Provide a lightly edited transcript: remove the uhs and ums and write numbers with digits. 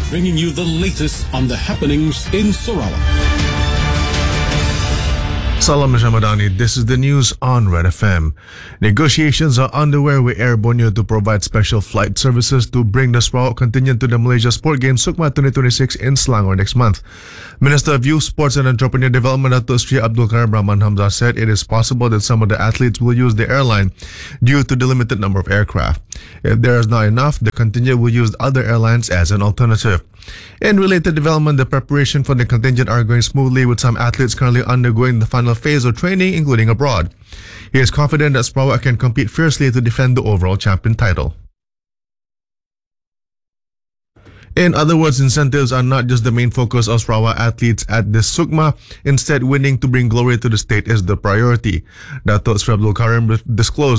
bringing you the latest on the happenings in Sarawak. Salam Shamadani, this is the news on Red FM. Negotiations are underway with Air Borneo to provide special flight services to bring the Sarawak contingent to the Malaysia Sport Games SUKMA 2026 in Selangor next month. Minister of Youth, Sports and Entrepreneur Development Dato' Sri Abdul Karim Rahman Hamzah said it is possible that some of the athletes will use the airline due to the limited number of aircraft. If there is not enough, the contingent will use other airlines as an alternative. In related development, the preparation for the contingent are going smoothly with some athletes currently undergoing the final phase of training, including abroad. He is confident that Sarawak can compete fiercely to defend the overall champion title. In other words, incentives are not just the main focus of Sarawak athletes at this SUKMA. Instead, winning to bring glory to the state is the priority. Dato' Sri Abdul Karim disclosed